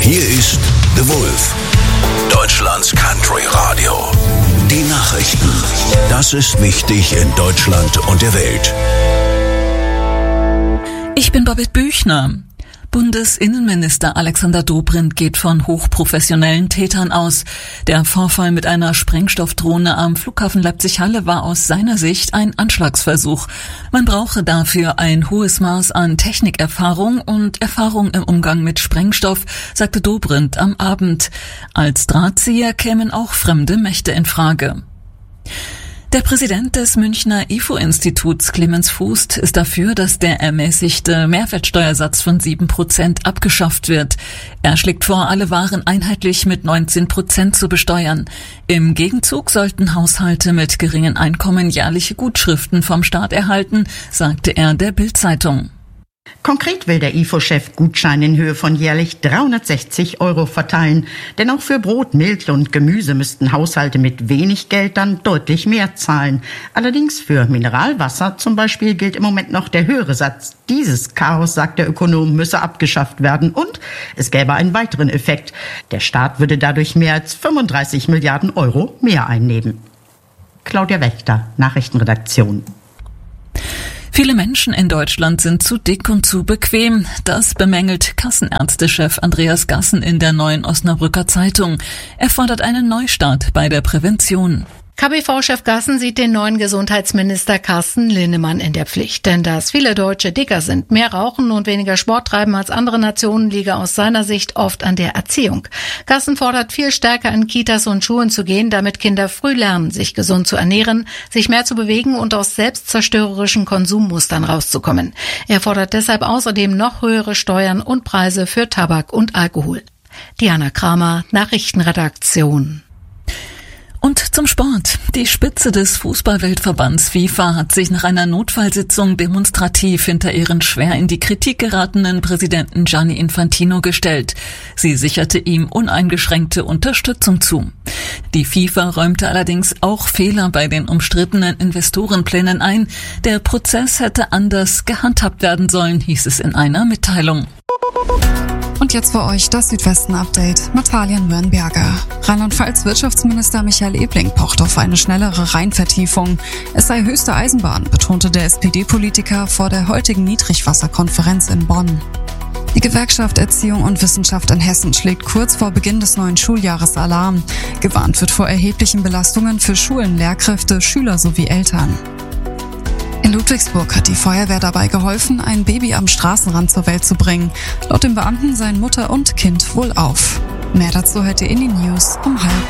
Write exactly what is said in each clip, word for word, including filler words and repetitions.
Hier ist The Wolf, Deutschlands Country Radio. Die Nachrichten. Das ist wichtig in Deutschland und der Welt. Ich bin Babette Büchner. Bundesinnenminister Alexander Dobrindt geht von hochprofessionellen Tätern aus. Der Vorfall mit einer Sprengstoffdrohne am Flughafen Leipzig-Halle war aus seiner Sicht ein Anschlagsversuch. Man brauche dafür ein hohes Maß an Technikerfahrung und Erfahrung im Umgang mit Sprengstoff, sagte Dobrindt am Abend. Als Drahtzieher kämen auch fremde Mächte in Frage. Der Präsident des Münchner I F O-Instituts, Clemens Fuß, ist dafür, dass der ermäßigte Mehrwertsteuersatz von sieben Prozent abgeschafft wird. Er schlägt vor, alle Waren einheitlich mit neunzehn Prozent zu besteuern. Im Gegenzug sollten Haushalte mit geringen Einkommen jährliche Gutschriften vom Staat erhalten, sagte er der Bild-Zeitung. Konkret will der I F O-Chef Gutscheine in Höhe von jährlich dreihundertsechzig Euro verteilen. Denn auch für Brot, Milch und Gemüse müssten Haushalte mit wenig Geld dann deutlich mehr zahlen. Allerdings für Mineralwasser zum Beispiel gilt im Moment noch der höhere Satz. Dieses Chaos, sagt der Ökonom, müsse abgeschafft werden. Und es gäbe einen weiteren Effekt. Der Staat würde dadurch mehr als fünfunddreißig Milliarden Euro mehr einnehmen. Claudia Wächter, Nachrichtenredaktion. Viele Menschen in Deutschland sind zu dick und zu bequem. Das bemängelt Kassenärztechef Andreas Gassen in der Neuen Osnabrücker Zeitung. Er fordert einen Neustart bei der Prävention. K B V-Chef Gassen sieht den neuen Gesundheitsminister Carsten Linnemann in der Pflicht. Denn dass viele Deutsche dicker sind, mehr rauchen und weniger Sport treiben als andere Nationen, liege aus seiner Sicht oft an der Erziehung. Gassen fordert, viel stärker in Kitas und Schulen zu gehen, damit Kinder früh lernen, sich gesund zu ernähren, sich mehr zu bewegen und aus selbstzerstörerischen Konsummustern rauszukommen. Er fordert deshalb außerdem noch höhere Steuern und Preise für Tabak und Alkohol. Diana Kramer, Nachrichtenredaktion. Und zum Sport. Die Spitze des Fußballweltverbands FIFA hat sich nach einer Notfallsitzung demonstrativ hinter ihren schwer in die Kritik geratenen Präsidenten Gianni Infantino gestellt. Sie sicherte ihm uneingeschränkte Unterstützung zu. Die FIFA räumte allerdings auch Fehler bei den umstrittenen Investorenplänen ein. Der Prozess hätte anders gehandhabt werden sollen, hieß es in einer Mitteilung. Und jetzt für euch das Südwesten-Update mit Talian Mörnberger. Rheinland-Pfalz-Wirtschaftsminister Michael Ebling pocht auf eine schnellere Rheinvertiefung. Es sei höchste Eisenbahn, betonte der S P D-Politiker vor der heutigen Niedrigwasserkonferenz in Bonn. Die Gewerkschaft Erziehung und Wissenschaft in Hessen schlägt kurz vor Beginn des neuen Schuljahres Alarm. Gewarnt wird vor erheblichen Belastungen für Schulen, Lehrkräfte, Schüler sowie Eltern. In Ludwigsburg hat die Feuerwehr dabei geholfen, ein Baby am Straßenrand zur Welt zu bringen. Laut dem Beamten seien Mutter und Kind wohlauf. Mehr dazu hört ihr in den News um halb.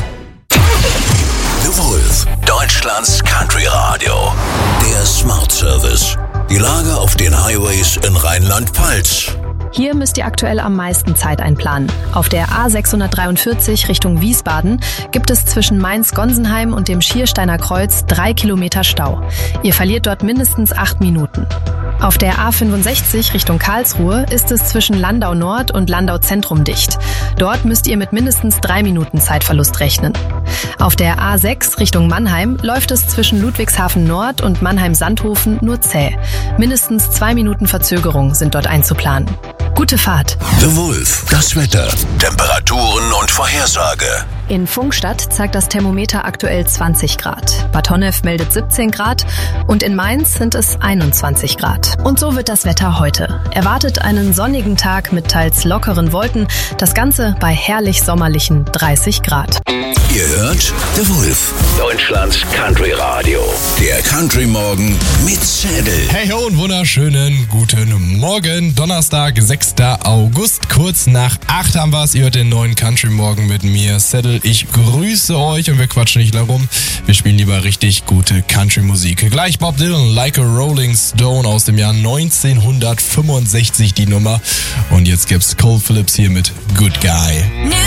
The Wolf, Deutschlands Country Radio. Der Smart Service. Die Lage auf den Highways in Rheinland-Pfalz. Hier müsst ihr aktuell am meisten Zeit einplanen. Auf der A sechshundertdreiundvierzig Richtung Wiesbaden gibt es zwischen Mainz-Gonsenheim und dem Schiersteiner Kreuz drei Kilometer Stau. Ihr verliert dort mindestens acht Minuten. Auf der A fünfundsechzig Richtung Karlsruhe ist es zwischen Landau Nord und Landau Zentrum dicht. Dort müsst ihr mit mindestens drei Minuten Zeitverlust rechnen. Auf der A sechs Richtung Mannheim läuft es zwischen Ludwigshafen Nord und Mannheim-Sandhofen nur zäh. Mindestens zwei Minuten Verzögerung sind dort einzuplanen. Gute Fahrt. The Wolf, das Wetter, Temperaturen und Vorhersage. In Pfungstadt zeigt das Thermometer aktuell zwanzig Grad. Bad Honnef meldet siebzehn Grad und in Mainz sind es einundzwanzig Grad. Und so wird das Wetter heute. Erwartet einen sonnigen Tag mit teils lockeren Wolken. Das Ganze bei herrlich sommerlichen dreißig Grad. Ihr hört The Wolf, Deutschlands Country Radio. Der Country Morgen mit Zedel. Hey ho und wunderschönen guten Morgen. Donnerstag, sechster August, kurz nach acht haben wir es. Ihr hört den neuen Country Morgen mit mir, Zedel. Ich grüße euch und wir quatschen nicht darum. Wir spielen lieber richtig gute Country-Musik. Gleich Bob Dylan, Like a Rolling Stone aus dem Jahr neunzehnhundertfünfundsechzig die Nummer. Und jetzt gibt's Cole Phillips hier mit Good Guy.